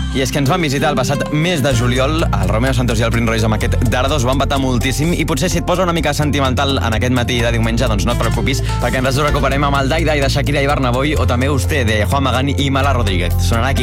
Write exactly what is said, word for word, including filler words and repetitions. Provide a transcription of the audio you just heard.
I és que ens van visitar el passat mes de juliol, el Romeo Santos i el Prince Royce amb aquest Dardos van batar moltíssim i potser si et posa una mica sentimental en aquest matí de diumenge, doncs no et preocupis, perquè ens ho recuperem amb el Dai Dai de Shakira i Barnaboy o també Usted de Juan Magán i Mala Rodríguez. Sonarà aquí.